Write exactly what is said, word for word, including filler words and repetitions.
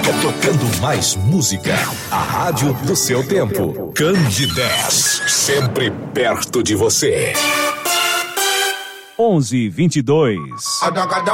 Tocando mais música. A rádio do seu tempo. Candidez. Sempre perto de você. onze, vinte e dois.